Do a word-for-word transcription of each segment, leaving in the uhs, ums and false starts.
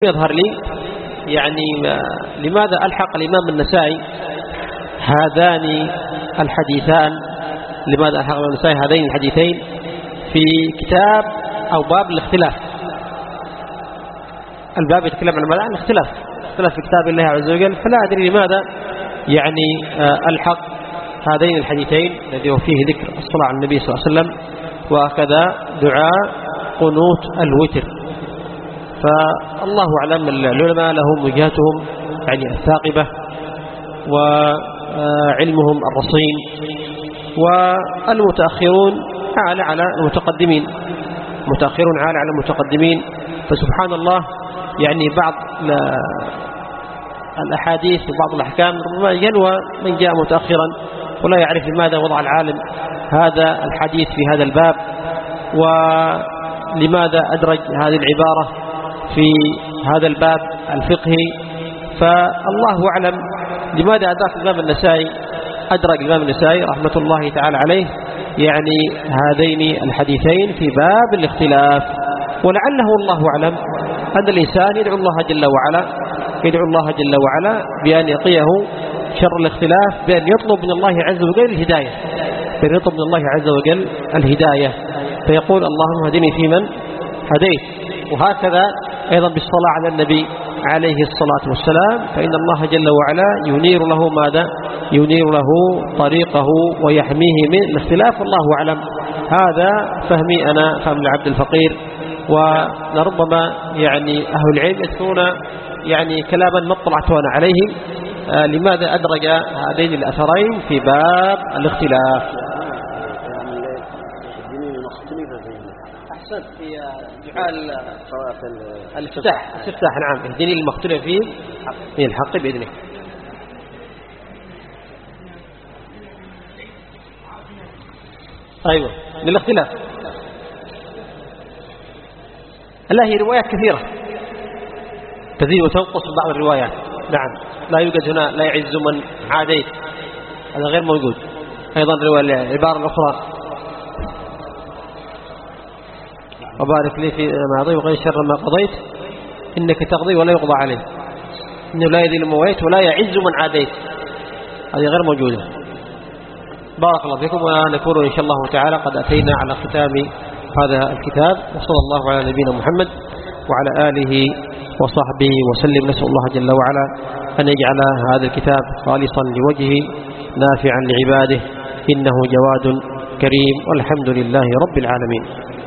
يظهر لي يعني لماذا ألحق الإمام النسائي هذان الحديثان لماذا ألحق الإمام النسائي هذين الحديثين في كتاب أو باب الاختلاف. الباب يتكلم عن ماذا؟ عن الاختلاف اختلاف في كتاب الله عز وجل، فلا أدري لماذا يعني ألحق هذين الحديثين الذي هو فيه ذكر الصلاة على النبي صلى الله عليه وسلم وكذا دعاء قنوت الوتر. فالله أعلم، العلماء لهم وجهتهم يعني الثاقبة وعلمهم الرصين، والمتأخرون عال على المتقدمين متأخرون عال على المتقدمين. فسبحان الله يعني بعض الأحاديث وبعض الأحكام ربما ينوى من جاء متأخرا ولا يعرف لماذا وضع العالم هذا الحديث في هذا الباب ولماذا أدرج هذه العبارة في هذا الباب الفقهي. فالله أعلم لماذا أدرك الإمام النسائي أدرك الإمام النسائي رحمة الله تعالى عليه يعني هذين الحديثين في باب الاختلاف. ولعله الله أعلم أن الإنسان يدعو الله جل وعلا يدعو الله جل وعلا بأن يقيه شر الاختلاف، بأن يطلب من الله عز وجل الهداية بأن يطلب من الله عز وجل الهداية فيقول اللهم هدني فيمن هديت. وهكذا أيضا بالصلاة على النبي عليه الصلاة والسلام، فإن الله جل وعلا ينير له ماذا؟ ينير له طريقه ويحميه من الاختلاف. والله أعلم. هذا فهمي أنا فهم العبد الفقير. ولربما يعني أهل العلم يذكرون يعني كلاما ما اطلعت أنا عليه آه لماذا أدرج هذين الأثرين في باب الاختلاف. أحسنت في دعاء الافتتاح الافتتاح نعم اهدني المختلف فيه من الحق بإذنك. أيوة للاختلاف. لا هي روايات كثيرة تزيد وتنقص بعض الروايات. نعم لا يوجد هنا لا يعز من عاديت، هذا غير موجود. أيضا العبارة الأخرى وبارك لي في ما أعطي وغير شر ما قضيت إنك تقضي ولا يقضى عليه، إنه لا يذل من واليت ولا يعز من عاديت، هذه غير موجودة. بارك الله فيكم. ونكون إن شاء الله تعالى قد أتينا على ختام هذا الكتاب، وصلى الله على نبينا محمد وعلى آله وصحبه وسلم. نسأل الله جل وعلا أن يجعل هذا الكتاب خالصا لوجهه نافعا لعباده إنه جواد كريم، والحمد لله رب العالمين.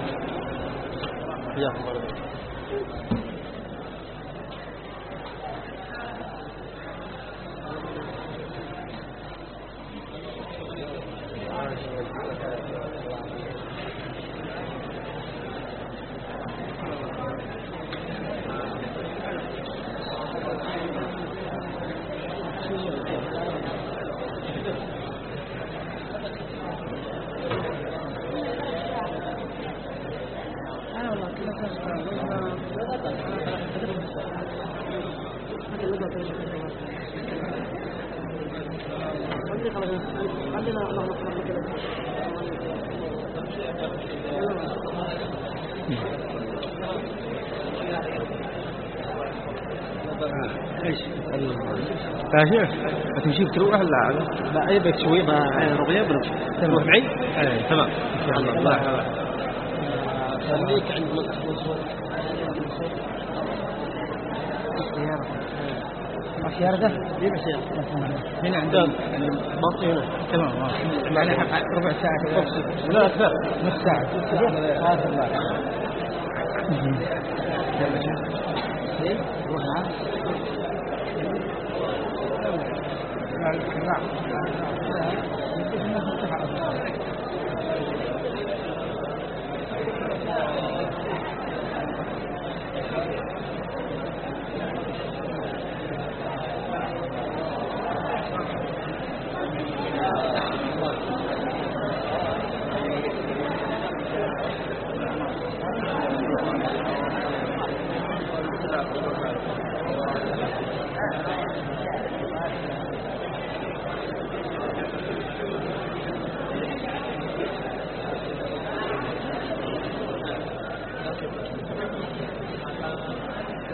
فاشيخ هتمشي بتروح لا لا اي بك شويه مع رضيه بنمشي تروح معي. اي تمام ان شاء الله. الله خليك عند السيارة ده دي سيارة هنا عندهم يعني منطقة هنا تمام يعني ربع ساعة كذا لا أكثر نص ساعة هذا الله روح معاه الله